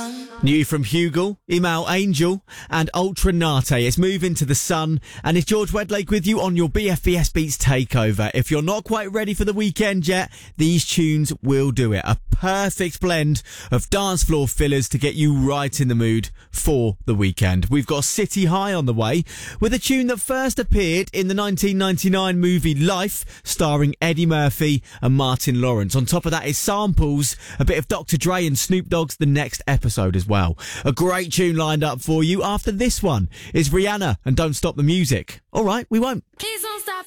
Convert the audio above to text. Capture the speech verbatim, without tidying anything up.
New from Hugel, Imal Angel and Ultra Nate. It's Moving to the Sun, and it's George Wedlake with you on your B F B S Beats Takeover. If you're not quite ready for the weekend yet, these tunes will do it. A perfect blend of dance floor fillers to get you right in the mood for the weekend. We've got City High on the way with a tune that first appeared in the nineteen ninety-nine movie Life, starring Eddie Murphy and Martin Lawrence. On top of that is samples, a bit of Doctor Dre and Snoop Dogg's The Next Episode as well. A great tune lined up for you. After this one is Rihanna and Don't Stop the Music. All right, we won't. Please don't stop